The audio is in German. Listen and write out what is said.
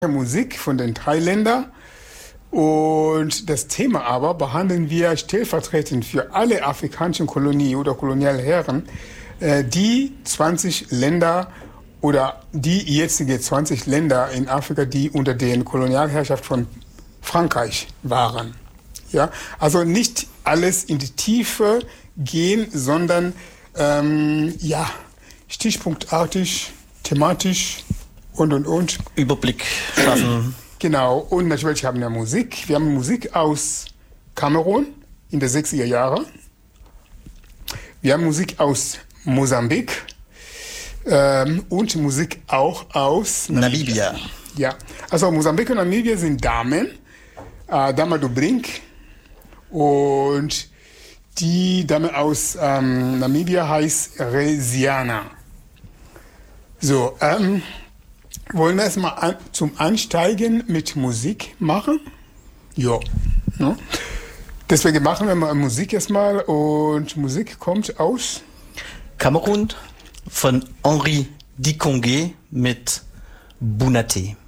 Musik von den 3 Ländern. Und das Thema aber behandeln wir stellvertretend für alle afrikanischen Kolonien oder Kolonialherren, die 20 Länder oder die jetzige 20 Länder in Afrika, die unter der Kolonialherrschaft von Frankreich waren. Ja, also nicht alles in die Tiefe gehen, sondern stichpunktartig, thematisch und. Überblick schaffen. Genau, und natürlich haben wir Musik. Wir haben Musik aus Kamerun in den 60er Jahren. Wir haben Musik aus Mosambik und Musik auch aus Namibia. Ja, also Mosambik und Namibia sind Damen, Dama do Brink, und die Dame aus Namibia heißt Resiana. So, wollen wir erstmal zum Ansteigen mit Musik machen? Ja. Ne? Deswegen machen wir mal Musik erstmal, und Musik kommt aus Kamerun von Henri Dikongué mit Bunaté.